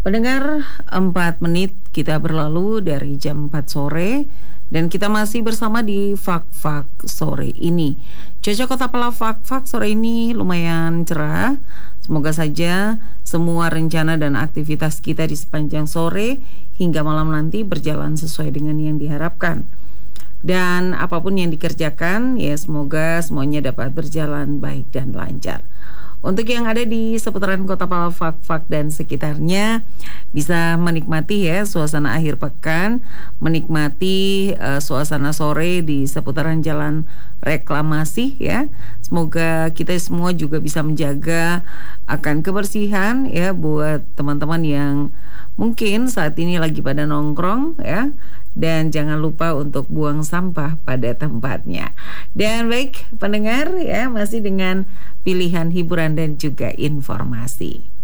Pendengar, 4 menit kita berlalu dari jam 4 sore dan kita masih bersama di Fak-Fak sore ini. Cuaca Kota Pala Fak-Fak sore ini lumayan cerah. Semoga saja semua rencana dan aktivitas kita di sepanjang sore hingga malam nanti berjalan sesuai dengan yang diharapkan. Dan apapun yang dikerjakan, ya semoga semuanya dapat berjalan baik dan lancar. Untuk yang ada di seputaran Kota Pala Fak-Fak dan sekitarnya bisa menikmati ya suasana akhir pekan, menikmati suasana sore di seputaran Jalan Reklamasi ya. Semoga kita semua juga bisa menjaga akan kebersihan ya buat teman-teman yang mungkin saat ini lagi pada nongkrong ya. Dan jangan lupa untuk buang sampah pada tempatnya. Dan baik pendengar ya, masih dengan pilihan hiburan dan juga informasi.